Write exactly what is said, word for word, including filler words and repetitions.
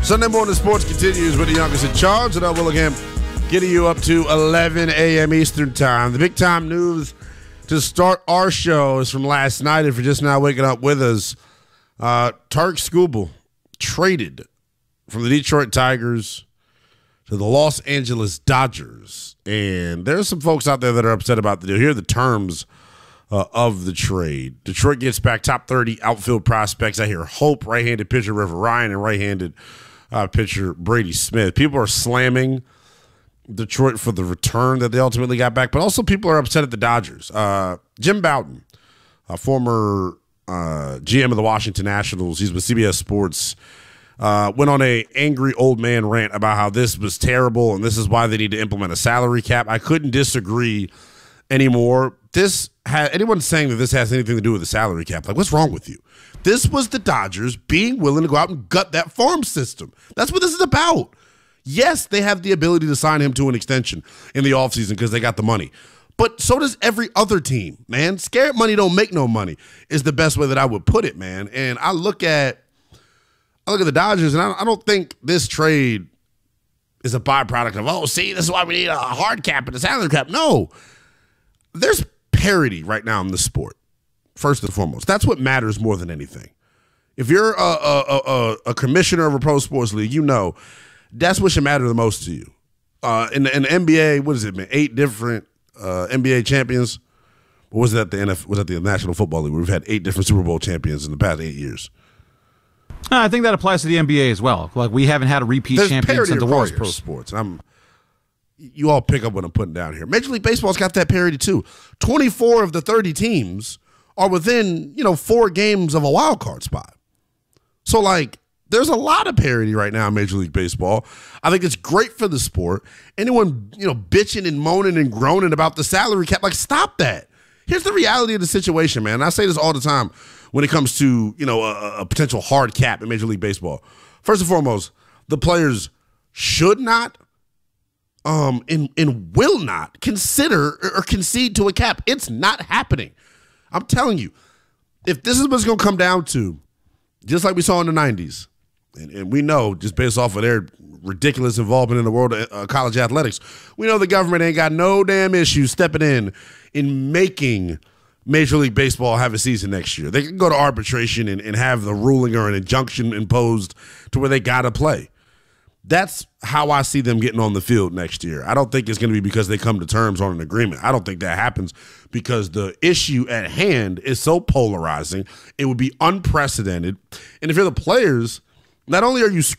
Sunday morning sports continues with the youngest in charge, and I will again getting you up to eleven a.m. Eastern time. The big time news to start our show is from last night. If you're just now waking up with us, uh, Tarik Skubal traded from the Detroit Tigers to the Los Angeles Dodgers. And there's some folks out there that are upset about the deal. Here are the terms uh, of the trade. Detroit gets back top thirty outfield prospects. I hear Hope, right-handed pitcher River Ryan, and right-handed uh, pitcher Brady Smith. People are slamming Detroit for the return that they ultimately got back, but also people are upset at the Dodgers. Uh, Jim Bouton, a former uh, G M of the Washington Nationals, he's with C B S Sports, uh, went on a angry old man rant about how this was terrible and this is why they need to implement a salary cap. I couldn't disagree anymore. This ha- anyone saying that this has anything to do with the salary cap, like, what's wrong with you? This was the Dodgers being willing to go out and gut that farm system. That's what this is about. Yes, they have the ability to sign him to an extension in the offseason because they got the money. But so does every other team, man. Scared money don't make no money is the best way that I would put it, man. And I look at I look at the Dodgers, and I, I don't think this trade is a byproduct of, oh, see, this is why we need a hard cap and a salary cap. No. There's parity right now in the sport, first and foremost. That's what matters more than anything. If you're a, a, a, a commissioner of a pro sports league, you know that's what should matter the most to you. Uh, in, the, in the N B A, what is it, man? Eight different uh, N B A champions. Or was that the N F L? Was that the National Football League? Where we've had eight different Super Bowl champions in the past eight years. I think that applies to the N B A as well. Like, we haven't had a repeat There's champion since the Warriors. Pro sports. And I'm, you all pick up what I'm putting down here. Major League Baseball's got that parity too. twenty-four of the thirty teams are within, you know, four games of a wild card spot. So, like, there's a lot of parity right now in Major League Baseball. I think it's great for the sport. Anyone, you know, bitching and moaning and groaning about the salary cap, like, stop that. Here's the reality of the situation, man. I say this all the time when it comes to, you know, a, a potential hard cap in Major League Baseball. First and foremost, the players should not um, and, and will not consider or concede to a cap. It's not happening. I'm telling you, if this is what's going to come down to, just like we saw in the nineties, and, and we know just based off of their ridiculous involvement in the world of uh, college athletics, we know the government ain't got no damn issue stepping in in making Major League Baseball have a season next year. They can go to arbitration and, and have the ruling or an injunction imposed to where they got to play. That's how I see them getting on the field next year. I don't think it's going to be because they come to terms on an agreement. I don't think that happens because the issue at hand is so polarizing. It would be unprecedented. And if you're the players, not only are you